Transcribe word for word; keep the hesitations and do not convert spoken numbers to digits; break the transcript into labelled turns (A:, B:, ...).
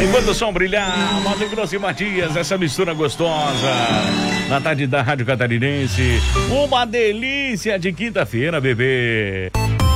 A: Enquanto o som brilhar, Mato Grosso e Matias, essa mistura gostosa. Na tarde da Rádio Catarinense, uma delícia de quinta-feira, bebê.